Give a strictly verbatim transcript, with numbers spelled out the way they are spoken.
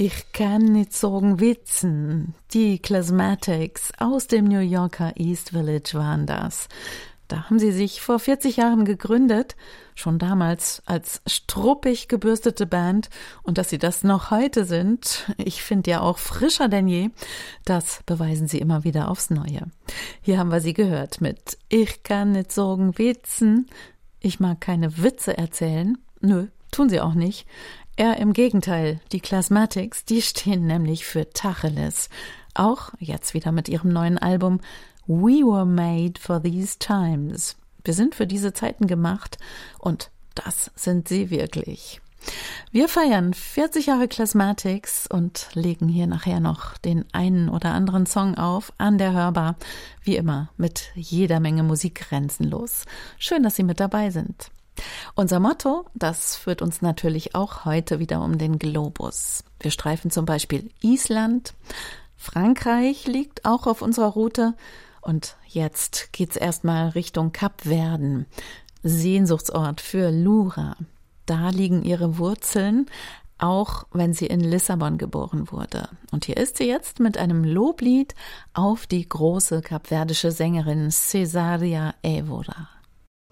Ich kann nicht sagen Witzen. Die Klasmatics aus dem New Yorker East Village waren das. Da haben sie sich vor vierzig Jahren gegründet, schon damals als struppig gebürstete Band. Und dass sie das noch heute sind, ich finde ja auch frischer denn je, das beweisen sie immer wieder aufs Neue. Hier haben wir sie gehört mit Ich kann nicht sagen Witzen. Ich mag keine Witze erzählen. Nö, tun sie auch nicht. Eher im Gegenteil, die Klasmatics, die stehen nämlich für Tacheles. Auch jetzt wieder mit ihrem neuen Album We Were Made for These Times. Wir sind für diese Zeiten gemacht und das sind sie wirklich. Wir feiern vierzig Jahre Klasmatics und legen hier nachher noch den einen oder anderen Song auf an der Hörbar. Wie immer mit jeder Menge Musik grenzenlos. Schön, dass Sie mit dabei sind. Unser Motto, das führt uns natürlich auch heute wieder um den Globus. Wir streifen zum Beispiel Island, Frankreich liegt auch auf unserer Route und jetzt geht's erstmal Richtung Kapverden, Sehnsuchtsort für Lura. Da liegen ihre Wurzeln, auch wenn sie in Lissabon geboren wurde. Und hier ist sie jetzt mit einem Loblied auf die große kapverdische Sängerin Cesaria Évora.